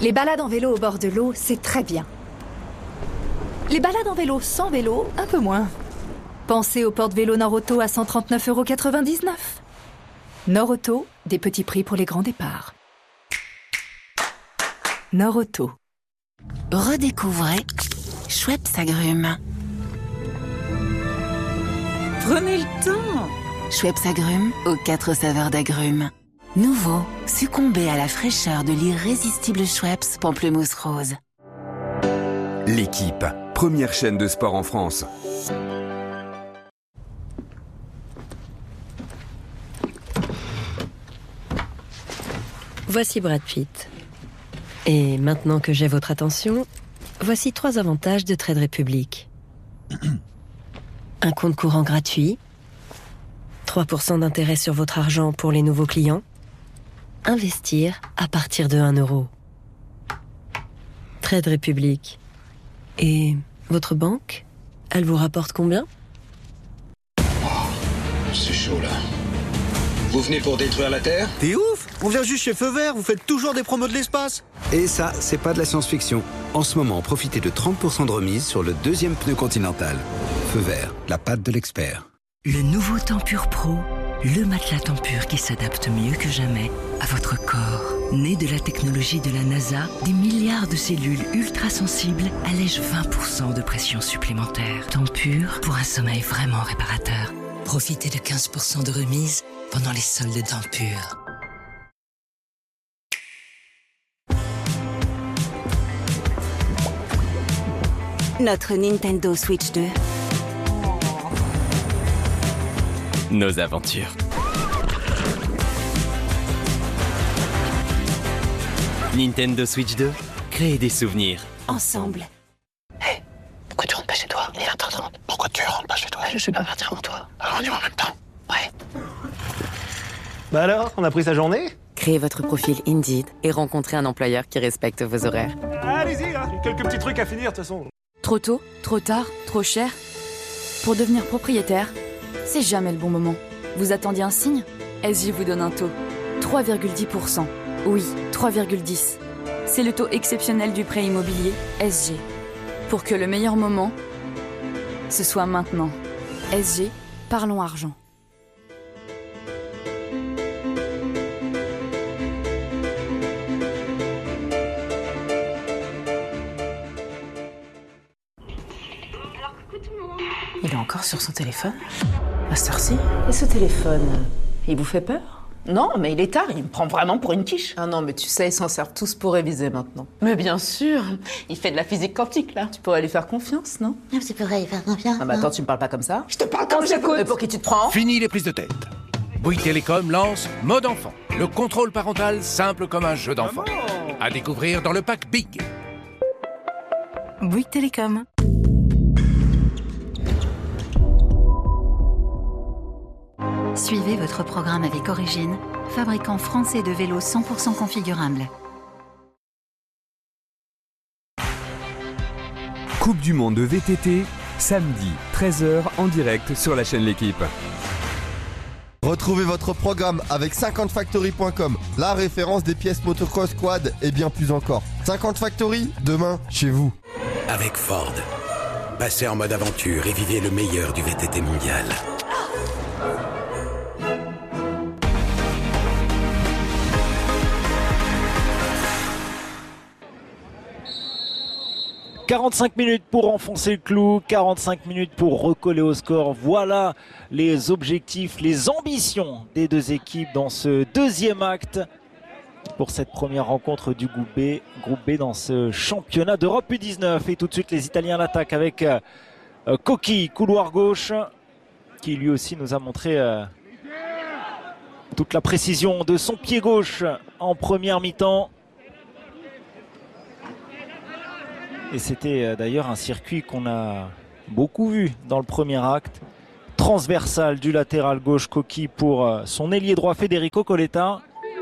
Les balades en vélo au bord de l'eau, c'est très bien. Les balades en vélo sans vélo, un peu moins. Pensez au porte-vélo Norauto à 139,99 €. Norauto, des petits prix pour les grands départs. Norauto. Redécouvrez Schweppes Agrumes. Prenez le temps. Schweppes Agrumes aux 4 saveurs d'agrumes. Nouveau, succombez à la fraîcheur de l'irrésistible Schweppes Pamplemousse Rose. L'équipe, première chaîne de sport en France. Voici Brad Pitt. Et maintenant que j'ai votre attention, voici 3 avantages de Trade Republic. Un compte courant gratuit, 3% d'intérêt sur votre argent pour les nouveaux clients, investir à partir de 1 €. Trade Republic. Et votre banque, elle vous rapporte combien? C'est chaud là. Vous venez pour détruire la Terre? T'es ouf! On vient juste chez Feu Vert, vous faites toujours des promos de l'espace. Et ça, c'est pas de la science-fiction. En ce moment, profitez de 30% de remise sur le 2e pneu Continental. Feu Vert, la patte de l'expert. Le nouveau Tempur Pro, le matelas Tempur qui s'adapte mieux que jamais à votre corps. Né de la technologie de la NASA, des milliards de cellules ultra-sensibles allègent 20% de pression supplémentaire. Tempur pour un sommeil vraiment réparateur. Profitez de 15% de remise pendant les soldes Tempur. Notre Nintendo Switch 2. Nos aventures. Nintendo Switch 2, créer des souvenirs. Ensemble. Hé, pourquoi tu rentres pas chez toi? Il est 20h30. Pourquoi tu rentres pas chez toi? Je suis pas partir avant toi. Alors on y va en même temps. Ouais. Bah alors, on a pris sa journée? Créez votre profil Indeed et rencontrez un employeur qui respecte vos horaires. Allez-y, hein. Quelques petits trucs à finir de toute façon. Trop tôt, trop tard, trop cher. Pour devenir propriétaire, c'est jamais le bon moment. Vous attendiez un signe? SG vous donne un taux. 3,10%. Oui, 3,10. C'est le taux exceptionnel du prêt immobilier SG. Pour que le meilleur moment, ce soit maintenant. SG, parlons argent. Il est encore sur son téléphone? À cette heure-ci? Et ce téléphone, il vous fait peur? Non, mais il est tard, il me prend vraiment pour une quiche. Ah non, mais tu sais, ils s'en servent tous pour réviser maintenant. Mais bien sûr, il fait de la physique quantique, là. Tu pourrais lui faire confiance, non? Tu pourrais lui faire confiance. Ah bah attends, tu me parles pas comme ça? Je te parle comme j'écoute. Mais pour qui tu te prends? Fini les prises de tête. Bouygues Télécom lance Mode Enfant, le contrôle parental simple comme un jeu d'enfant. À découvrir dans le pack Big. Bouygues Télécom. Suivez votre programme avec Origine, fabricant français de vélos 100% configurables. Coupe du monde de VTT, samedi 13h en direct sur la chaîne L'équipe. Retrouvez votre programme avec 50factory.com, la référence des pièces motocross, quad et bien plus encore. 50 Factory, demain, chez vous. Avec Ford, passez en mode aventure et vivez le meilleur du VTT mondial. « 45 minutes pour enfoncer le clou, 45 minutes pour recoller au score. Voilà les objectifs, les ambitions des deux équipes dans ce deuxième acte pour cette première rencontre du groupe B dans ce championnat d'Europe U19. Et tout de suite, les Italiens l'attaquent avec Cocchi, couloir gauche, qui lui aussi nous a montré toute la précision de son pied gauche en première mi-temps. Et c'était d'ailleurs un circuit qu'on a beaucoup vu dans le premier acte. Transversal du latéral gauche Cocchi pour son ailier droit Federico Coletta.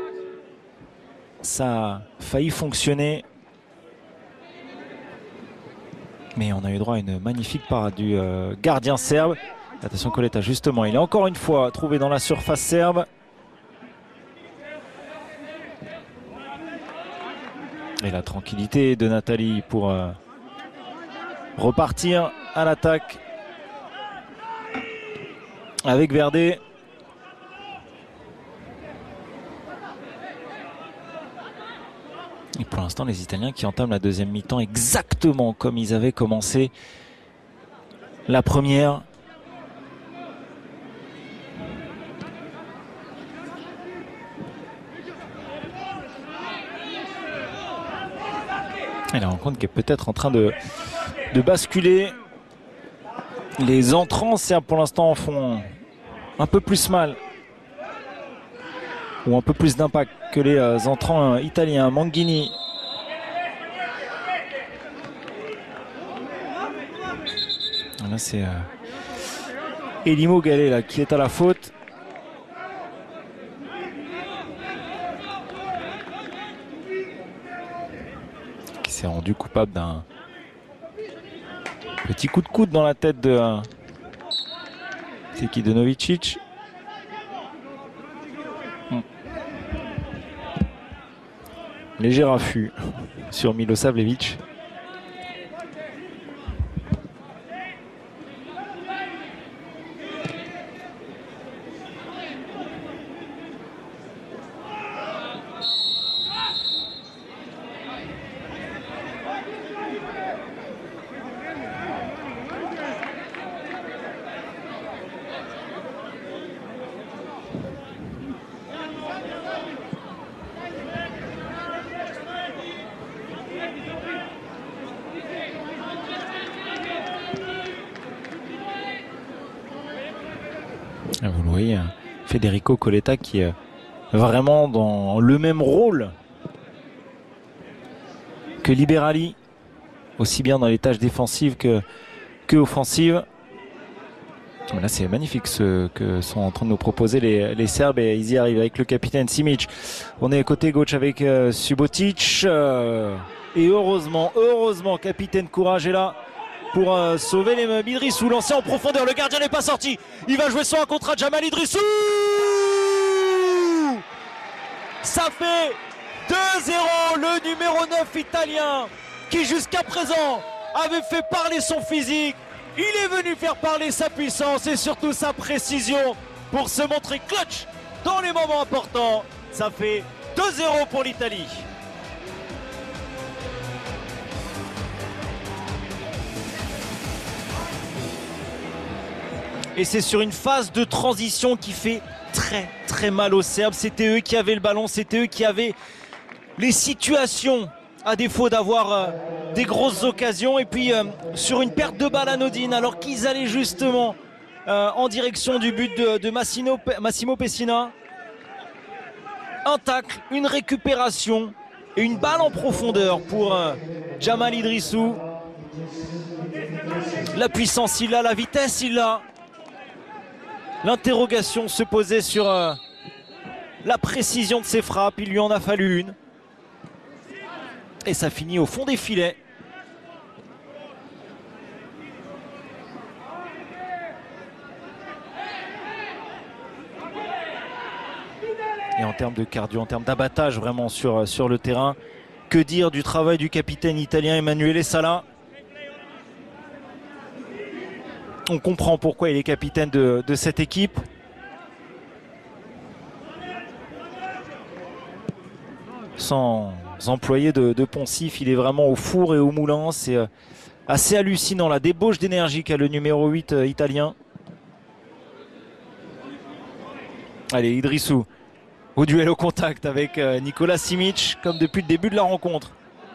Ça a failli fonctionner. Mais on a eu droit à une magnifique parade du gardien serbe. Attention Coletta, justement, il est encore une fois trouvé dans la surface serbe. Et la tranquillité de Nathalie pour repartir à l'attaque avec Verdé. Et pour l'instant, les Italiens qui entament la deuxième mi-temps exactement comme ils avaient commencé la première. Et la rencontre qui est peut-être en train de basculer. Les entrants serbes pour l'instant en font un peu plus mal ou un peu plus d'impact que les entrants italiens. Manghini. Là c'est Elimo Gallet là, qui est à la faute. Qui s'est rendu coupable d'un petit coup de coude dans la tête de Teki Novicic. Léger affût sur Milosavljevic. Vous le voyez, Federico Coletta qui est vraiment dans le même rôle que Liberali, aussi bien dans les tâches défensives que offensives. Mais là c'est magnifique ce que sont en train de nous proposer les Serbes, et ils y arrivent avec le capitaine Simic. On est côté gauche avec Subotic, et heureusement capitaine Courage est là pour sauver les meubles. Idrissou lancé en profondeur, le gardien n'est pas sorti, il va jouer sur un contrat. Jamal Idrissou, ça fait 2-0. Le numéro 9 italien qui jusqu'à présent avait fait parler son physique, il est venu faire parler sa puissance et surtout sa précision pour se montrer clutch dans les moments importants. Ça fait 2-0 pour l'Italie. Et c'est sur une phase de transition qui fait très mal aux Serbes. C'était eux qui avaient le ballon, c'était eux qui avaient les situations à défaut d'avoir des grosses occasions. Et puis sur une perte de balle anodine, alors qu'ils allaient justement en direction du but de Massimo Pessina. Un tacle, une récupération et une balle en profondeur pour Jamal Idrissou. La puissance il l'a, la vitesse il l'a. L'interrogation se posait sur la précision de ses frappes, il lui en a fallu une. Et ça finit au fond des filets. Et en termes de cardio, en termes d'abattage vraiment sur le terrain, que dire du travail du capitaine italien Emanuele Sala? On comprend pourquoi il est capitaine de cette équipe. Sans employer de poncif, il est vraiment au four et au moulin. C'est assez hallucinant la débauche d'énergie qu'a le numéro 8 italien. Allez, Idrissou au duel au contact avec Nikola Simic, comme depuis le début de la rencontre.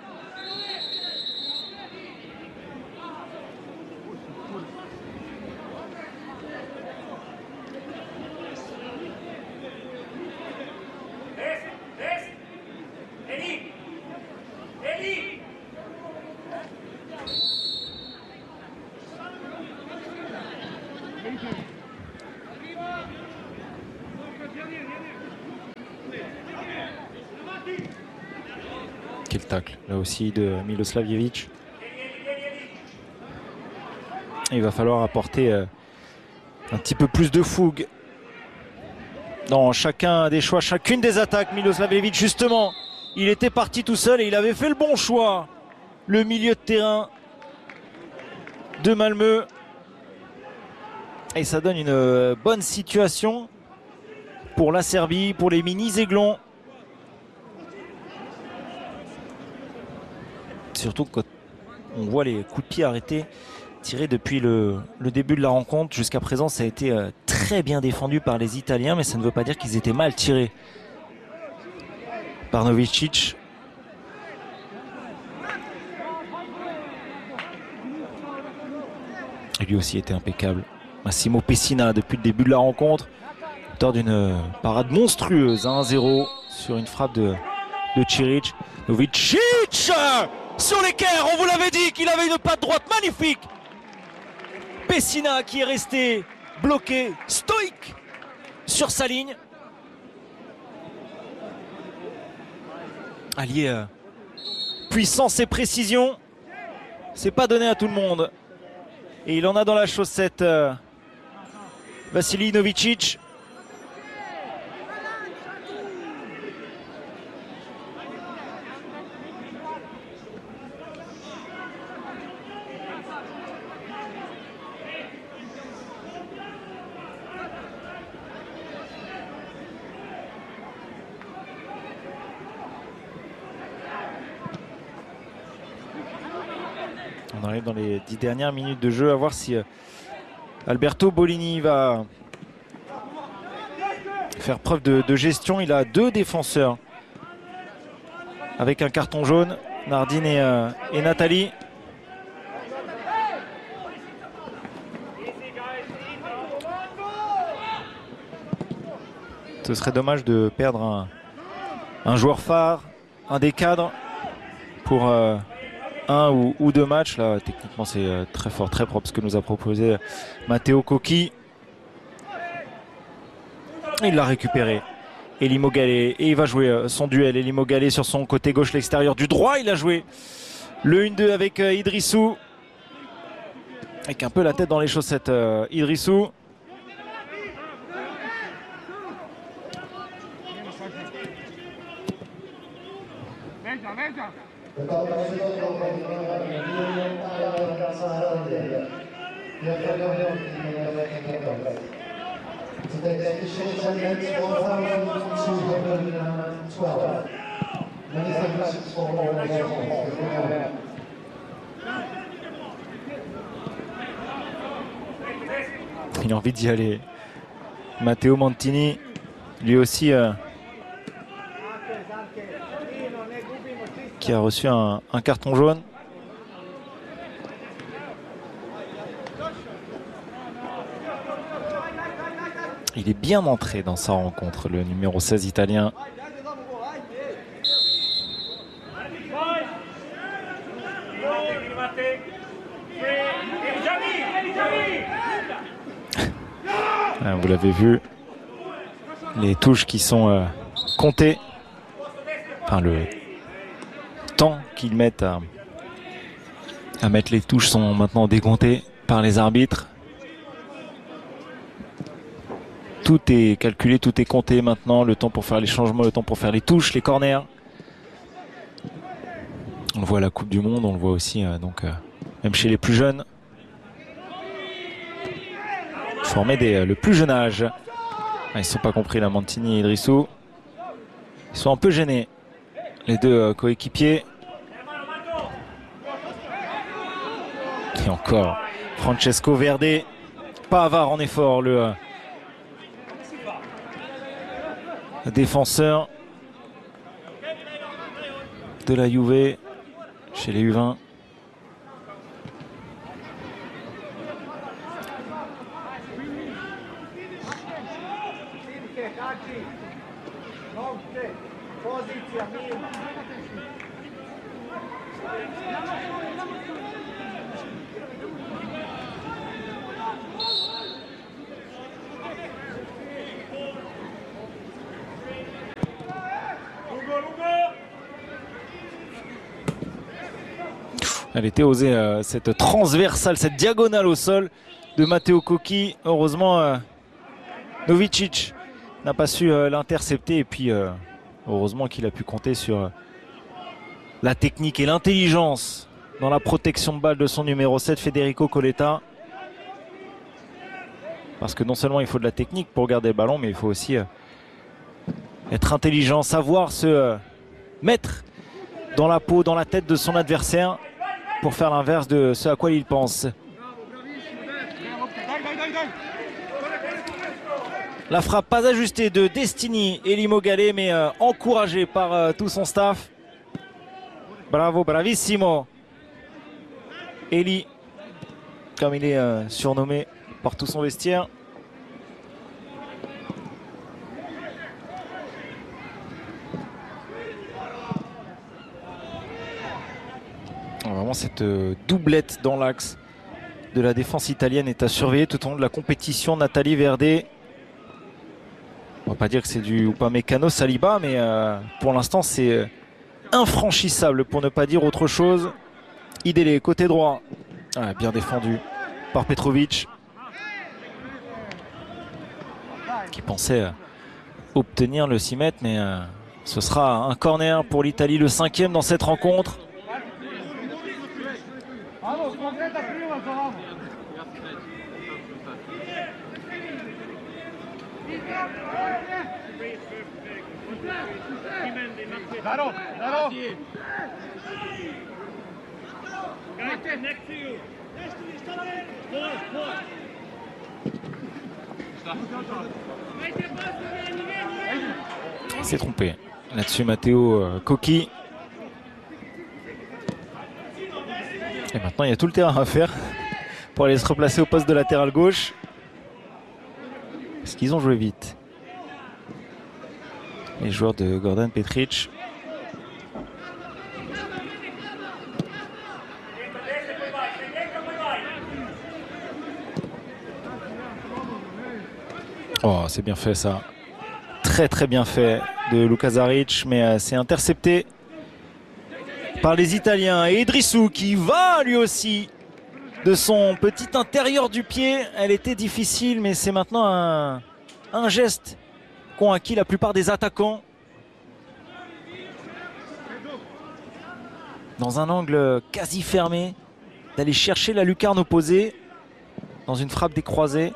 Quel tacle là aussi de Milosavljevic. Il va falloir apporter un petit peu plus de fougue dans chacun des choix, chacune des attaques. Milosavljevic justement Il était parti tout seul et il avait fait le bon choix. Le milieu de terrain de Malmö. Et ça donne une bonne situation pour la Serbie, pour les mini-aiglons. Surtout quand on voit les coups de pied arrêtés, tirés depuis le début de la rencontre. Jusqu'à présent, ça a été très bien défendu par les Italiens, mais ça ne veut pas dire qu'ils étaient mal tirés par Novicic. Et lui aussi était impeccable. Massimo Pessina, depuis le début de la rencontre, auteur d'une parade monstrueuse, 1-0 sur une frappe de Čirić. Novicic sur l'équerre, on vous l'avait dit qu'il avait une patte droite magnifique. Pessina qui est resté bloqué, stoïque sur sa ligne. Allié puissance et précision, c'est pas donné à tout le monde. Et il en a dans la chaussette Vasilij Novicic. On arrive dans les 10 dernières minutes de jeu, à voir si Alberto Bolini va faire preuve de gestion. Il a 2 défenseurs avec un carton jaune, Nardine et Nathalie. Ce serait dommage de perdre un joueur phare, un des cadres pour un ou 2 matchs. Là, techniquement, c'est très fort, très propre ce que nous a proposé Matteo Cocchi. Il l'a récupéré. Elie Mogale, et il va jouer son duel. Elie Mogale sur son côté gauche, l'extérieur du droit. Il a joué le 1-2 avec Idrissou. Avec un peu la tête dans les chaussettes, Idrissou. Il a envie d'y aller. Matteo Montini, lui aussi, qui a reçu un carton jaune. Il est bien entré dans sa rencontre, le numéro 16 italien. Vous l'avez vu, les touches qui sont comptées, enfin le temps qu'ils mettent à mettre les touches sont maintenant décomptés par les arbitres. Tout est calculé, tout est compté maintenant, le temps pour faire les changements, le temps pour faire les touches, les corners. On le voit à la Coupe du Monde, on le voit aussi même chez les plus jeunes. Formés dès le plus jeune âge. Ils ne sont pas compris là, Montini et Idrissou. Ils sont un peu gênés, les 2 coéquipiers. Et encore Francesco Verde, pas avare en effort, le défenseur de la Juve chez les U20. Elle était osée, cette transversale, cette diagonale au sol de Matteo Cocchi. Heureusement, Novicic n'a pas su l'intercepter. Et puis, heureusement qu'il a pu compter sur la technique et l'intelligence dans la protection de balle de son numéro 7, Federico Coletta. Parce que non seulement il faut de la technique pour garder le ballon, mais il faut aussi être intelligent, savoir se mettre dans la peau, dans la tête de son adversaire pour faire l'inverse de ce à quoi il pense. La frappe pas ajustée de Destiny Elie Mogale, mais encouragée par tout son staff. Bravo, bravissimo. Elie, comme il est surnommé par tout son vestiaire. Vraiment, cette doublette dans l'axe de la défense italienne est à surveiller tout au long de la compétition. Nathalie Verdé, on va pas dire que c'est du Upamecano Saliba, mais pour l'instant c'est infranchissable pour ne pas dire autre chose. Idélé, côté droit, bien défendu par Petrovic, qui pensait obtenir le 6 mètres, mais ce sera un corner pour l'Italie, le 5e dans cette rencontre. Il s'est trompé là-dessus, Matteo Cocchi. Et maintenant il y a tout le terrain à faire pour aller se replacer au poste de latéral gauche. Parce qu'ils ont joué vite, les joueurs de Gordon Petric. Oh, c'est bien fait ça. Très très bien fait de Luka Zaric, mais c'est intercepté par les Italiens. Et Idrissou qui va lui aussi de son petit intérieur du pied. Elle était difficile, mais c'est maintenant un geste qu'ont acquis la plupart des attaquants. Dans un angle quasi fermé, d'aller chercher la lucarne opposée dans une frappe décroisée.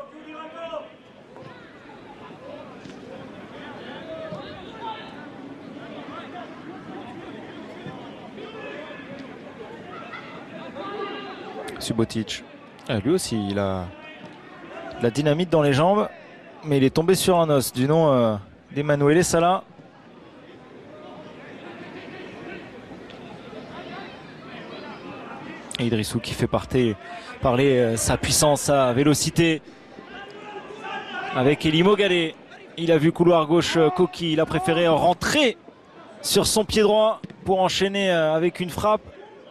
Subotic, lui aussi il a de la dynamite dans les jambes, mais il est tombé sur un os du nom d'Emanuele Sala. Et Idrissou qui fait parler sa puissance, sa vélocité avec Elie Mogale. Il a vu couloir gauche Cocchi, il a préféré rentrer sur son pied droit pour enchaîner avec une frappe.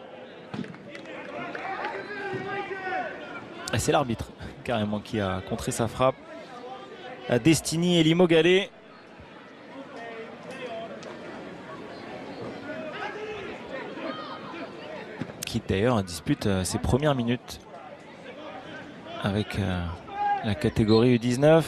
Et c'est l'arbitre carrément qui a contré sa frappe. Destiny Elie Mogale. Qui d'ailleurs dispute ses premières minutes avec la catégorie U19.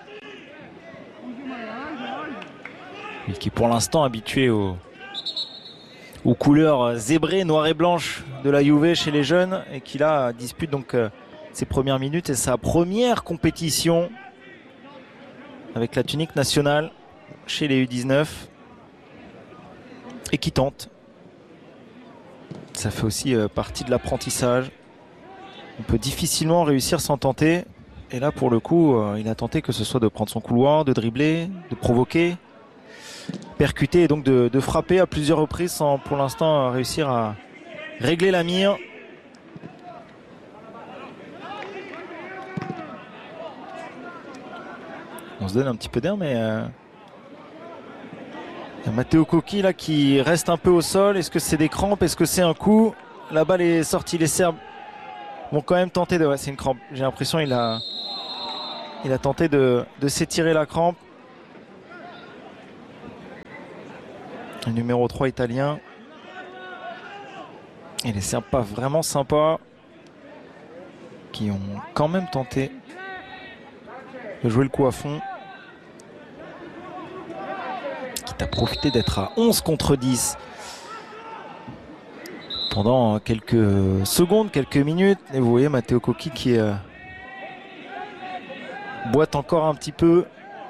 Et qui pour l'instant habitué aux couleurs zébrées, noires et blanches de la Juve chez les jeunes, et qui là dispute donc ses premières minutes et sa première compétition avec la tunique nationale chez les U19 et qui tente. Ça fait aussi partie de l'apprentissage. On peut difficilement réussir sans tenter, et là pour le coup il a tenté, que ce soit de prendre son couloir, de dribbler, de provoquer, percuter et donc de frapper à plusieurs reprises sans pour l'instant réussir à régler la mire. On se donne un petit peu d'air, mais il y a Matteo Cocchi là qui reste un peu au sol. Est-ce que c'est des crampes? Est-ce que c'est un coup? La balle est sortie. Les Serbes vont quand même tenter de... Ouais, c'est une crampe. J'ai l'impression qu'il a tenté de s'étirer la crampe. Le numéro 3 italien. Et les Serbes pas vraiment sympas, qui ont quand même tenté de jouer le coup à fond. Quitte à profiter d'être à 11 contre 10 pendant quelques secondes, quelques minutes. Et vous voyez Matteo Cocchi qui boite encore un petit peu.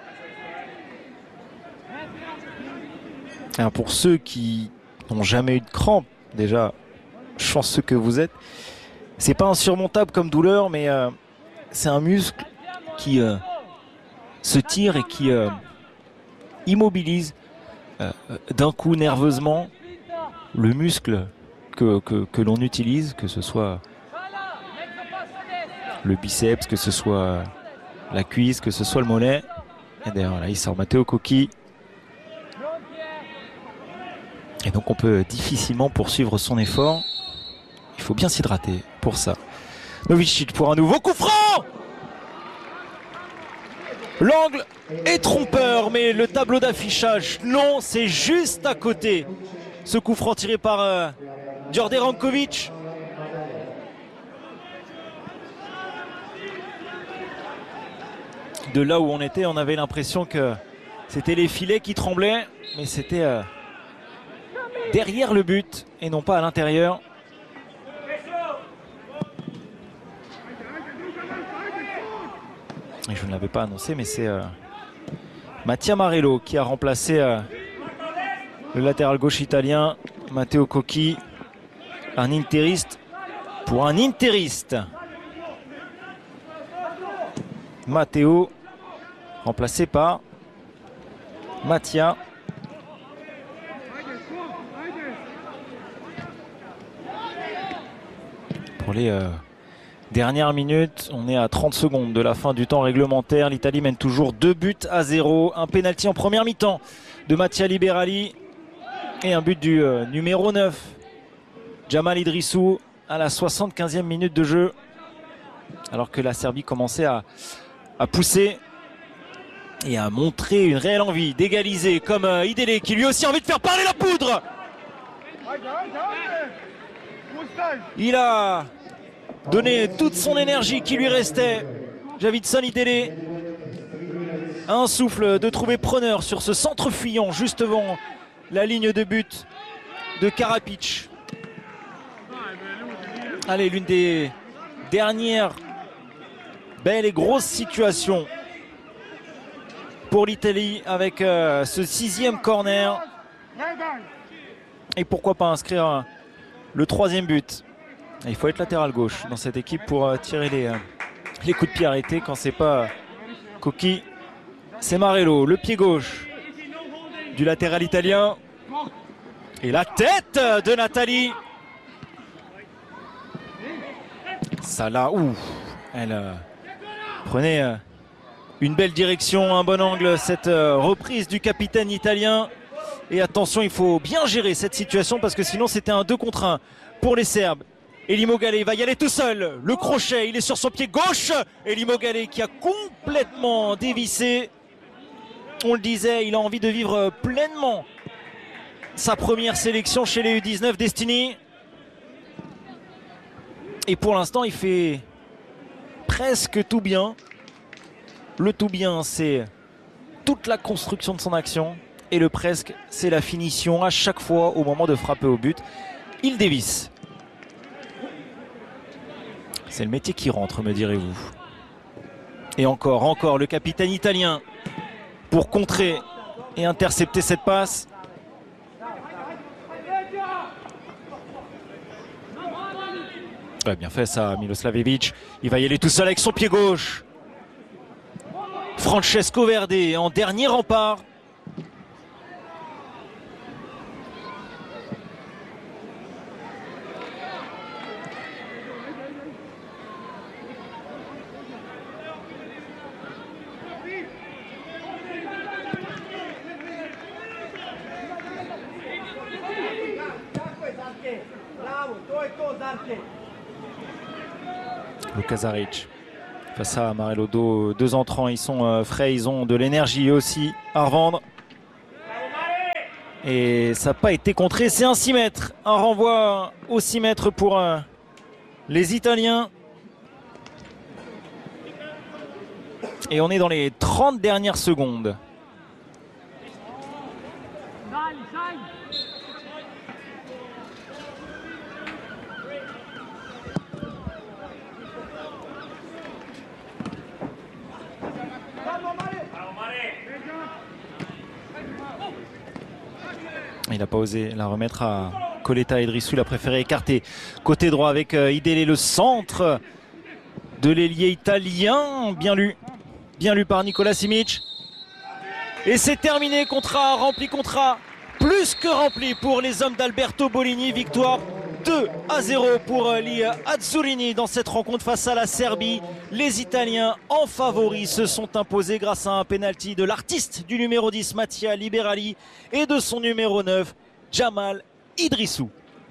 Alors pour ceux qui n'ont jamais eu de crampes, déjà, chanceux que vous êtes, c'est pas insurmontable comme douleur, mais c'est un muscle qui se tire et qui immobilise d'un coup nerveusement le muscle que l'on utilise, que ce soit le biceps, que ce soit la cuisse, que ce soit le mollet. Et d'ailleurs là il sort Matteo Cocchi. Et donc on peut difficilement poursuivre son effort. Il faut bien s'hydrater pour ça. Novicic pour un nouveau coup franc. L'angle est trompeur, mais le tableau d'affichage, non, c'est juste à côté. Ce coup franc tiré par Đorđe Ranković. De là où on était, on avait l'impression que c'était les filets qui tremblaient, mais c'était derrière le but et non pas à l'intérieur. Et je ne l'avais pas annoncé, mais c'est Mattia Marello qui a remplacé le latéral gauche italien, Matteo Cocchi, un interiste pour un interiste. Matteo, remplacé par Mattia. Pour les dernières minutes, on est à 30 secondes de la fin du temps réglementaire. L'Italie mène toujours 2-0. Un pénalty en première mi-temps de Mattia Liberali et un but du numéro 9, Jamal Idrissou, à la 75e minute de jeu. Alors que la Serbie commençait à pousser et à montrer une réelle envie d'égaliser, comme Idele qui lui aussi a envie de faire parler la poudre. Il a donné toute son énergie qui lui restait. Javidson Idele, un souffle de trouver preneur sur ce centre fuyant juste devant la ligne de but de Karapic. Allez, l'une des dernières belles et grosses situations pour l'Italie avec ce 6e corner. Et pourquoi pas inscrire le 3e but. Il faut être latéral gauche dans cette équipe pour tirer les coups de pied arrêtés. Quand c'est pas Cocchi, c'est Marello. Le pied gauche du latéral italien. Et la tête de Nathalie. Salah, elle prenait une belle direction, un bon angle, cette reprise du capitaine italien. Et attention, il faut bien gérer cette situation parce que sinon c'était un 2 contre 1 pour les Serbes. Elie Mogale va y aller tout seul. Le crochet, il est sur son pied gauche. Elie Mogale qui a complètement dévissé. On le disait, il a envie de vivre pleinement sa première sélection chez les U19 Destiny. Et pour l'instant, il fait presque tout bien. Le tout bien, c'est toute la construction de son action. Et le presque, c'est la finition à chaque fois au moment de frapper au but. Il dévisse. C'est le métier qui rentre, me direz-vous. Et encore le capitaine italien pour contrer et intercepter cette passe. Ouais, bien fait ça, Miloslavevic. Il va y aller tout seul avec son pied gauche. Francesco Verde en dernier rempart. Luka Zaric face à Marello, deux entrants, ils sont frais, ils ont de l'énergie aussi à revendre. Et ça n'a pas été contré, c'est un 6 mètres. Un renvoi au 6 mètres pour les Italiens. Et on est dans les 30 dernières secondes. Il n'a pas osé la remettre à Coletta Idrissou. Il a préféré écarter côté droit avec Idélé, le centre de l'ailier italien. Bien lu par Nicolas Simic. Et c'est terminé, contrat rempli, contrat plus que rempli pour les hommes d'Alberto Bolini. Victoire 2-0 pour les Azzurrini dans cette rencontre face à la Serbie. Les Italiens en favori se sont imposés grâce à un penalty de l'artiste du numéro 10 Mattia Liberali et de son numéro 9 Jamal Idrissou.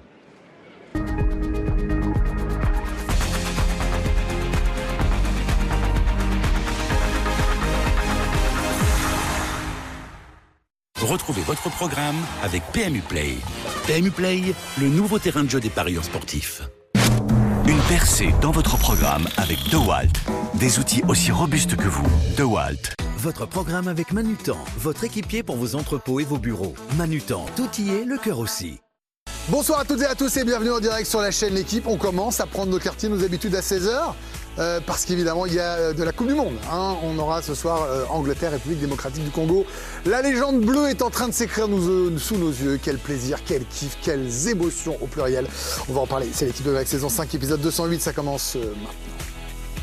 Retrouvez votre programme avec PMU Play. PMU Play, le nouveau terrain de jeu des parieurs sportifs. Une percée dans votre programme avec DeWalt. Des outils aussi robustes que vous. DeWalt. Votre programme avec Manutan, votre équipier pour vos entrepôts et vos bureaux. Manutan, tout y est, le cœur aussi. Bonsoir à toutes et à tous et bienvenue en direct sur la chaîne L'Équipe. On commence à prendre nos quartiers, nos habitudes à 16h. Parce qu'évidemment, il y a de la Coupe du Monde. Hein. On aura ce soir Angleterre, République démocratique du Congo. La légende bleue est en train de s'écrire sous nos yeux. Quel plaisir, quel kiff, quelles émotions au pluriel. On va en parler. C'est L'Équipe de la saison 5, épisode 208. Ça commence maintenant.